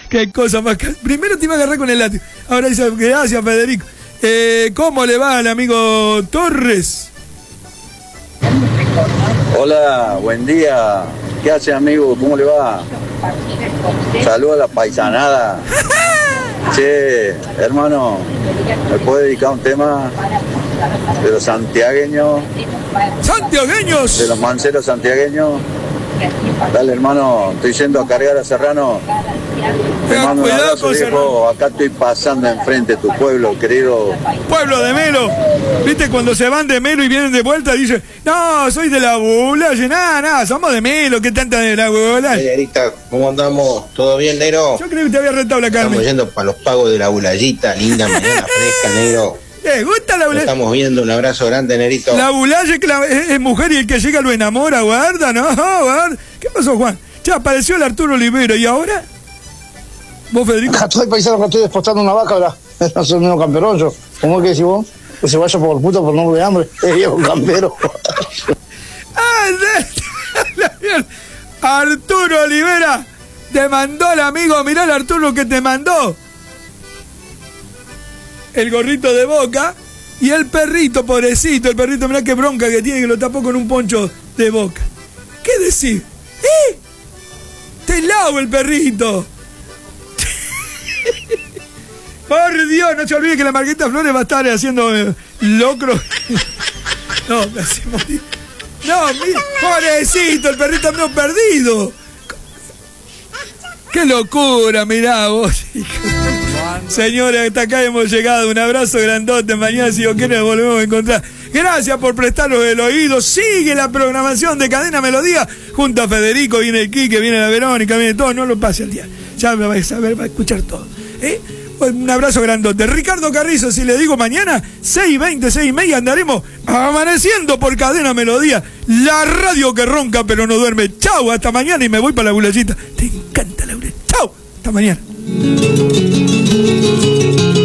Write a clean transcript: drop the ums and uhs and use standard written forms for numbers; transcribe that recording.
Qué cosa más. Primero te iba a agarrar con el látigo. Ahora dice, gracias, Federico. ¿Cómo le va al amigo Torres? Hola, buen día. ¿Qué hace, amigo? ¿Cómo le va? Saludos a la paisanada. Che, hermano, ¿me puede dedicar un tema de los santiagueños? ¡Santiagueños! De los manceros santiagueños. Dale, hermano, estoy yendo a cargar a Serrano. Te mando un abrazo, viejo. Acá estoy pasando enfrente de tu pueblo, querido. Pueblo de Melo. ¿Viste cuando se van de Melo y vienen de vuelta? Dicen, no, soy de la Bula. Nada, somos de Melo. ¿Qué tanta de la Bula? Negrita, ¿cómo andamos? ¿Todo bien, negro? Yo creí que te había rentado la carne. Estamos yendo para los pagos de la Bulayita. Linda mañana fresca, negro. ¿Te gusta la Bulaya? Estamos viendo, un abrazo grande, negrito. La Bulaya es mujer y el que llega lo enamora, guarda, ¿no? Guarda. ¿Qué pasó, Juan? Ya apareció el Arturo Olivero, ¿y ahora? ¿Vos, Federico? Acá estoy paisano, que estoy despostando una vaca, ¿verdad? No soy el mismo camperón yo. ¿Cómo es que decís vos? Que se vaya por puto por nombre de hambre. Es viejo campero. Arturo Olivera, te mandó el amigo, mirá el Arturo que te mandó. El gorrito de Boca y el perrito, pobrecito, el perrito, mirá qué bronca que tiene, que lo tapó con un poncho de Boca. ¿Qué decir? Te lavo el perrito. Por Dios, no se olvide que la Margarita Flores va a estar haciendo locro. No, me hace morir. No, mira, pobrecito, el perrito medio perdido. Qué locura, mirá vos, hijo. Señores, hasta acá hemos llegado. Un abrazo grandote. Mañana, si Dios quiere, nos volvemos a encontrar. Gracias por prestarnos el oído. Sigue la programación de Cadena Melodía. Junto a Federico, viene el Quique, viene la Verónica, viene todo. No lo pase al día. Ya me vais a ver, va a escuchar todo. Un abrazo grandote. Ricardo Carrizo, si le digo mañana, 6:20, 6:30, andaremos amaneciendo por Cadena Melodía. La radio que ronca pero no duerme. Chau, hasta mañana y me voy para la Bulayita. Te encanta, Laura. Chau, hasta mañana.